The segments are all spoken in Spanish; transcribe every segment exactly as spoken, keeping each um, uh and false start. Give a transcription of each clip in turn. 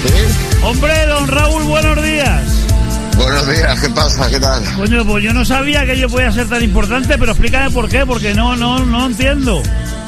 ¿Sí? Hombre, don Raúl, buenos días. Buenos días, ¿qué pasa? ¿Qué tal? Coño, pues yo no sabía que yo podía ser tan importante, pero explícame por qué, porque no, no, no entiendo.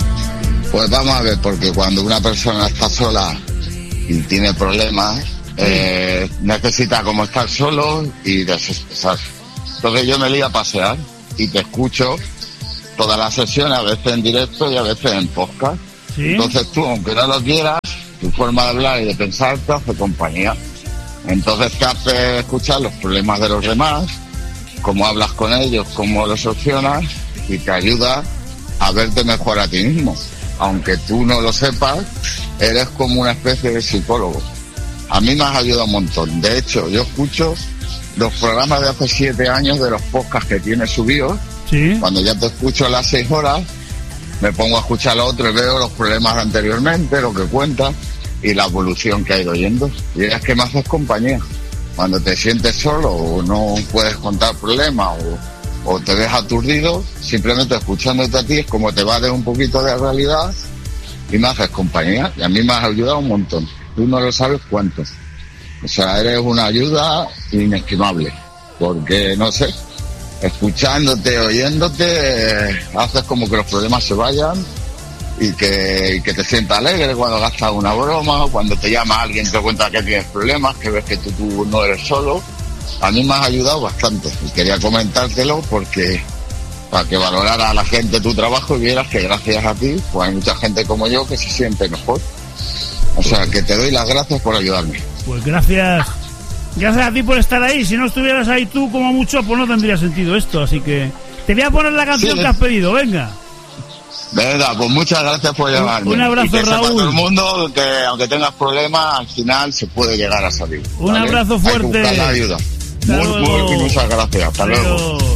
Pues vamos a ver, porque cuando una persona está sola y tiene problemas, eh, necesita como estar solo y desestresarse. Entonces yo me lío a pasear y te escucho todas las sesiones, a veces en directo y a veces en podcast. ¿Sí? Entonces tú, aunque no lo quieras, tu forma de hablar y de pensar te hace compañía. Entonces te hace escuchar los problemas de los demás, cómo hablas con ellos, cómo los solucionas y te ayuda a verte mejor a ti mismo. Aunque tú no lo sepas, eres como una especie de psicólogo. A mí me has ayudado un montón. De hecho, yo escucho los programas de hace siete años de los podcasts que tienes subidos. Sí. Cuando ya te escucho a las seis horas, me pongo a escuchar lo otro y veo los problemas de anteriormente, lo que cuentas y la evolución que ha ido yendo. Y es que me haces compañía. Cuando te sientes solo o no puedes contar problemas o, o te ves aturdido, simplemente escuchándote a ti es como te va de un poquito de realidad y me haces compañía. Y a mí me has ayudado un montón. Tú no lo sabes cuánto. O sea, eres una ayuda inestimable. Porque, no sé, escuchándote, oyéndote, eh, haces como que los problemas se vayan y que, y que te sientas alegre cuando gastas una broma, o cuando te llama alguien te cuenta que tienes problemas, que ves que tú, tú no eres solo. A mí me has ayudado bastante y quería comentártelo porque para que valorara a la gente tu trabajo y vieras que gracias a ti pues hay mucha gente como yo que se siente mejor. O sea, que te doy las gracias por ayudarme. Pues gracias. Gracias a ti por estar ahí. Si no estuvieras ahí tú como mucho, pues no tendría sentido esto. Así que te voy a poner la canción sí, que has pedido. Venga. Venga, pues muchas gracias por llamarme. Un abrazo, y que Raúl. Sepa todo el mundo que aunque tengas problemas, al final se puede llegar a salir. Un ¿vale? abrazo fuerte. Hay que buscar la ayuda. Muy, muy, muchas gracias. Hasta Pero... luego.